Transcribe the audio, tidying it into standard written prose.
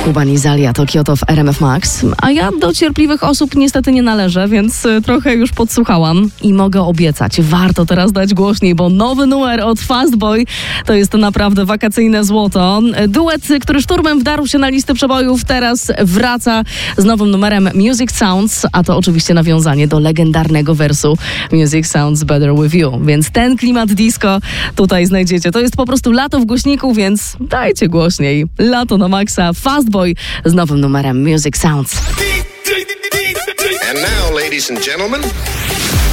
Kuban i Zalia to Kyoto w RMF Max, a ja do cierpliwych osób niestety nie należę, więc trochę już podsłuchałam i mogę obiecać, warto teraz dać głośniej, bo nowy numer od Fastboy to jest naprawdę wakacyjne złoto. Duet, który szturmem wdarł się na listę przebojów, teraz wraca z nowym numerem Music Sounds, a to oczywiście nawiązanie do legendarnego wersu Music Sounds Better With You, więc ten klimat disco tutaj znajdziecie. To jest po prostu lato w głośniku, więc dajcie głośniej. Lato na maksa, Fastboy z nowym numerem Music Sounds. And now, ladies and gentlemen,